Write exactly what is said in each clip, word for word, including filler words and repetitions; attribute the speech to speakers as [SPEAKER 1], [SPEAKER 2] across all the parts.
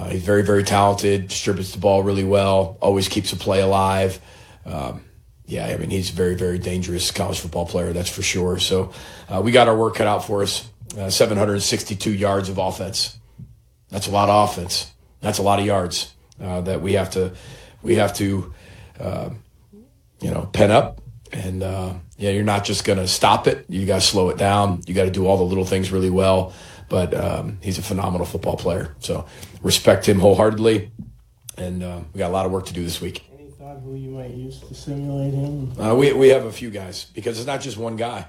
[SPEAKER 1] Uh, he's very, very talented, distributes the ball really well, always keeps a play alive. Um, yeah, I mean, he's a very, very dangerous college football player, that's for sure. So uh, we got our work cut out for us. Uh, seven hundred sixty-two yards of offense. That's a lot of offense. That's a lot of yards uh, that we have to, we have to, uh, you know, pen up. And, uh, yeah, you're not just going to stop it. You got to slow it down. You got to do all the little things really well. But um, he's a phenomenal football player. So respect him wholeheartedly. And uh, we got a lot of work to do this week.
[SPEAKER 2] Any thought who you might use to simulate him?
[SPEAKER 1] Uh, we we have a few guys because it's not just one guy.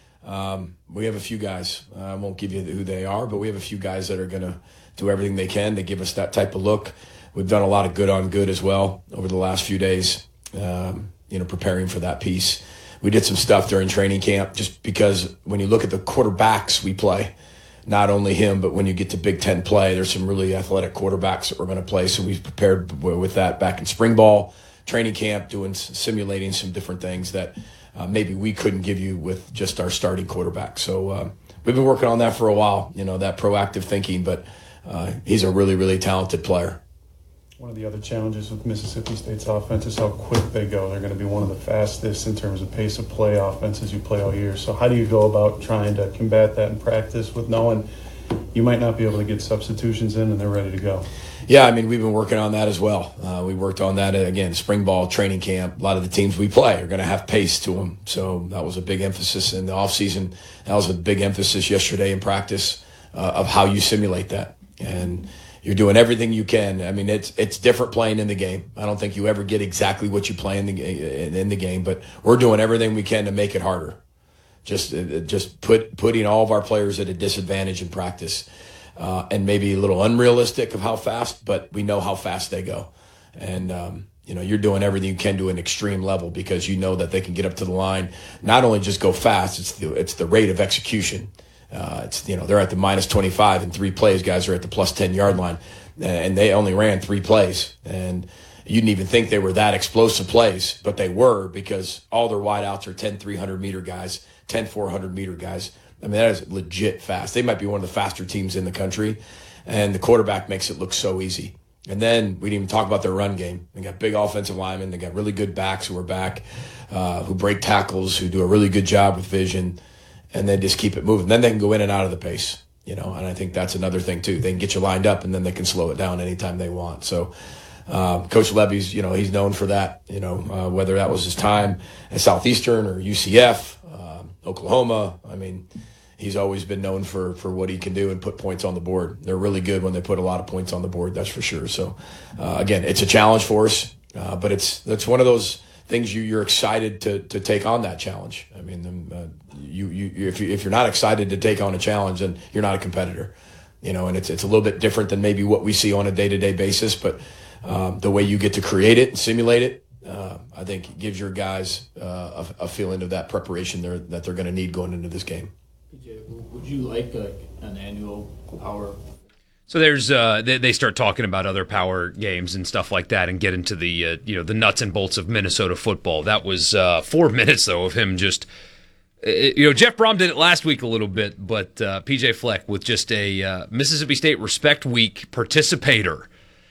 [SPEAKER 1] Um, we have a few guys. Uh, I won't give you who they are, but we have a few guys that are going to do everything they can to give us that type of look. We've done a lot of good on good as well over the last few days, um, you know, preparing for that piece. We did some stuff during training camp just because when you look at the quarterbacks we play, not only him, but when you get to Big Ten play, there's some really athletic quarterbacks that we're going to play. So we've prepared with that back in spring ball, training camp, doing simulating some different things that uh, maybe we couldn't give you with just our starting quarterback. So uh, we've been working on that for a while, you know, that proactive thinking, but uh, he's a really, really talented player.
[SPEAKER 3] One of the other challenges with Mississippi State's offense is how quick they go. They're going to be one of the fastest in terms of pace of play offenses you play all year. So how do you go about trying to combat that in practice with knowing you might not be able to get substitutions in and they're ready to go?
[SPEAKER 1] Yeah, I mean, we've been working on that as well. Uh, we worked on that, again, spring ball, training camp. A lot of the teams we play are going to have pace to them. So that was a big emphasis in the offseason. That was a big emphasis yesterday in practice uh, of how you simulate that. And you're doing everything you can. I mean, it's it's different playing in the game. I don't think you ever get exactly what you play in the in the game, but we're doing everything we can to make it harder. Just just put putting all of our players at a disadvantage in practice, uh, and maybe a little unrealistic of how fast, but we know how fast they go, and um, you know you're doing everything you can to an extreme level because you know that they can get up to the line, not only just go fast. It's the it's the rate of execution. Uh, it's you know they're at the minus twenty-five in three plays. Guys are at the plus ten yard line, and they only ran three plays. And you didn't even think they were that explosive plays, but they were because all their wideouts are ten three hundred meter guys, ten four hundred meter guys. I mean that is legit fast. They might be one of the faster teams in the country, and the quarterback makes it look so easy. And then we didn't even talk about their run game. They got big offensive linemen. They got really good backs who are back, uh, who break tackles, who do a really good job with vision. And then just keep it moving. Then they can go in and out of the pace, you know. And I think that's another thing too. They can get you lined up, and then they can slow it down anytime they want. So, um, Coach Levy's, you know, he's known for that. You know, uh, whether that was his time at Southeastern or U C F, um, Oklahoma. I mean, he's always been known for for what he can do and put points on the board. They're really good when they put a lot of points on the board. That's for sure. So, uh, again, it's a challenge for us, uh, but it's that's one of those things you you're excited to to take on that challenge. I mean, uh, you you if you if you're not excited to take on a challenge, then you're not a competitor, you know. And it's it's a little bit different than maybe what we see on a day to day basis. But um, the way you get to create it and simulate it, uh, I think it gives your guys uh, a, a feeling of that preparation there that they're going to need going into this game.
[SPEAKER 2] P J, would you like a, an annual power?
[SPEAKER 4] So there's uh, they, they start talking about other power games and stuff like that, and get into the uh, you know the nuts and bolts of Minnesota football. That was uh, four minutes though of him just uh, you know Jeff Brom did it last week a little bit, but uh, P J Fleck with just a uh, Mississippi State Respect Week participator.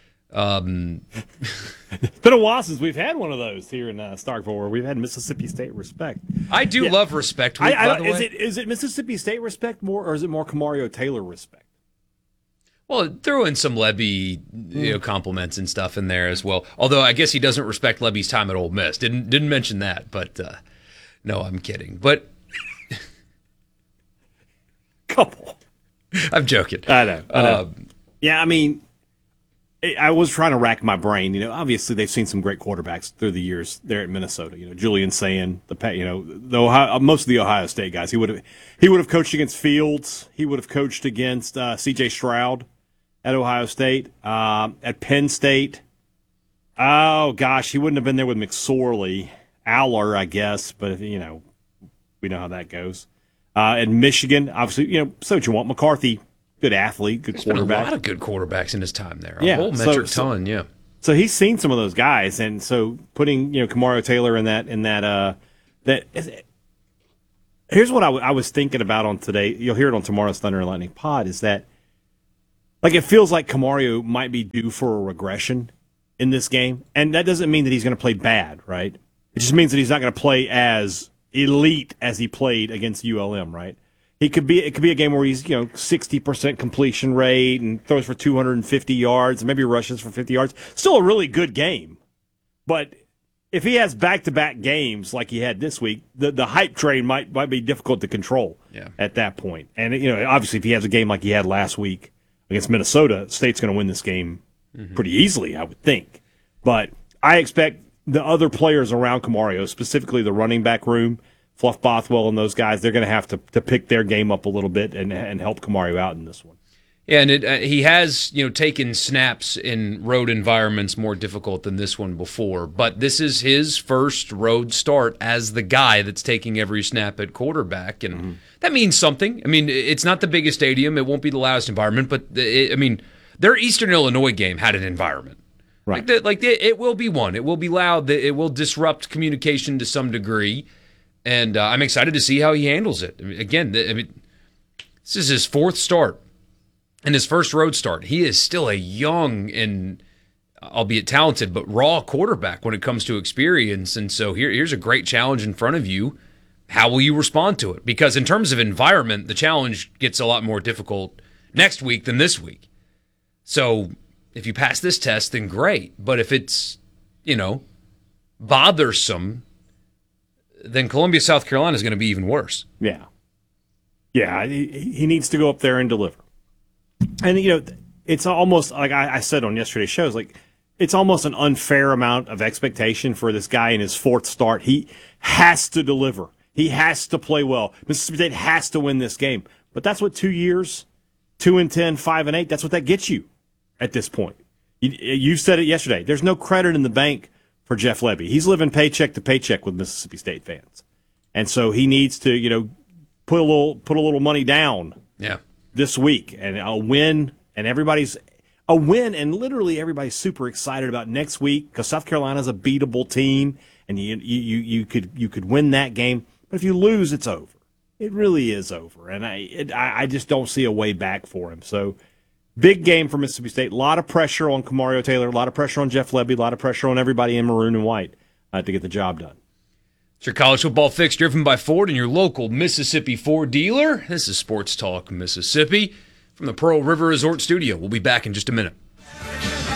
[SPEAKER 4] Um,
[SPEAKER 5] it's been a while since we've had one of those here in uh, Starkville where we've had Mississippi State Respect.
[SPEAKER 4] I do
[SPEAKER 5] yeah.
[SPEAKER 4] love Respect Week.
[SPEAKER 5] I, I,
[SPEAKER 4] by the
[SPEAKER 5] is
[SPEAKER 4] way.
[SPEAKER 5] it is it Mississippi State Respect more, or is it more Camario Taylor Respect?
[SPEAKER 4] Well, throw in some Lebby, you know, compliments and stuff in there as well. Although I guess he doesn't respect Lebby's time at Ole Miss. Didn't didn't mention that, but uh, no, I'm kidding. But
[SPEAKER 5] couple,
[SPEAKER 4] I'm joking.
[SPEAKER 5] I know. I know.
[SPEAKER 4] Um,
[SPEAKER 5] yeah, I mean, I was trying to rack my brain. You know, obviously they've seen some great quarterbacks through the years there at Minnesota. You know, Julian Sand, the you know the Ohio, most of the Ohio State guys. He would have he would have coached against Fields. He would have coached against uh, C J Stroud at Ohio State, um, at Penn State. Oh gosh, he wouldn't have been there with McSorley, Aller, I guess, but you know, we know how that goes. Uh, at Michigan, obviously, you know, so what you want. McCarthy, good athlete, good
[SPEAKER 4] There's
[SPEAKER 5] quarterback.
[SPEAKER 4] been a lot of good quarterbacks in his time there. A
[SPEAKER 5] yeah,
[SPEAKER 4] whole metric
[SPEAKER 5] so,
[SPEAKER 4] ton, yeah.
[SPEAKER 5] So he's seen some of those guys, and so putting you know Camario Taylor in that in that uh that. Here's what I, w- I was thinking about on today. You'll hear it on tomorrow's Thunder and Lightning pod. Is that like it feels like Camario might be due for a regression in this game, and that doesn't mean that he's going to play bad, right? It just means that he's not going to play as elite as he played against U L M, right? He could be. It could be a game where he's, you know, sixty percent completion rate and throws for two hundred fifty yards and maybe rushes for fifty yards. Still a really good game, but if he has back-to-back games like he had this week, the, the hype train might might be difficult to control
[SPEAKER 4] yeah.
[SPEAKER 5] at that point. And you know, obviously, if he has a game like he had last week against Minnesota, State's going to win this game mm-hmm. pretty easily, I would think. But I expect the other players around Camario, specifically the running back room, Fluff Bothwell and those guys, they're going to have to to pick their game up a little bit and and help Camario out in this one.
[SPEAKER 4] Yeah, and it, uh, he has, you know, taken snaps in road environments more difficult than this one before, but this is his first road start as the guy that's taking every snap at quarterback, and mm-hmm. that means something. I mean, it's not the biggest stadium, it won't be the loudest environment, but it, I mean, their Eastern Illinois game had an environment.
[SPEAKER 5] Right.
[SPEAKER 4] Like, the, like it, it will be one. It will be loud. It will disrupt communication to some degree. And uh, I'm excited to see how he handles it. I mean, again, I mean, this is his fourth start and his first road start. He is still a young and, albeit talented, but raw quarterback when it comes to experience. And so here, here's a great challenge in front of you. How will you respond to it? Because in terms of environment, the challenge gets a lot more difficult next week than this week. So if you pass this test, then great. But if it's, you know, bothersome, then Columbia, South Carolina is going to be even worse.
[SPEAKER 5] Yeah. Yeah, he, he needs to go up there and deliver. And, you know, it's almost like I, I said on yesterday's show, it's like it's almost an unfair amount of expectation for this guy in his fourth start. He has to deliver. He has to play well. Mississippi State has to win this game. But that's what two years, two and ten, five and eight, that's what that gets you at this point. You, you said it yesterday. There's no credit in the bank for Jeff Lebby. He's living paycheck to paycheck with Mississippi State fans. And so he needs to, you know, put a little put a little money down
[SPEAKER 4] yeah.
[SPEAKER 5] this week and a win, and everybody's a win, and literally everybody's super excited about next week because South Carolina's a beatable team, and you you you could you could win that game. But if you lose, it's over. It really is over, and I it, I just don't see a way back for him. So big game for Mississippi State. A lot of pressure on Camario Taylor, a lot of pressure on Jeff Lebby, a lot of pressure on everybody in maroon and white uh, to get the job done.
[SPEAKER 4] It's your college football fix driven by Ford and your local Mississippi Ford dealer. This is Sports Talk Mississippi from the Pearl River Resort Studio. We'll be back in just a minute.